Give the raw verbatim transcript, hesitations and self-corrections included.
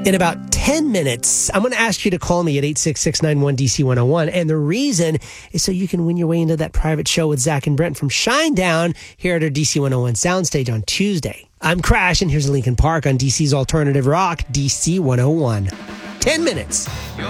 In about ten minutes, I'm going to ask you to call me at eight six six, nine one, D C one oh one. And the reason is so you can win your way into that private show with Zach and Brent from Shinedown here at our D C one oh one soundstage on Tuesday. I'm Crash, and here's Lincoln Park on D C's Alternative Rock, D C one oh one. ten minutes.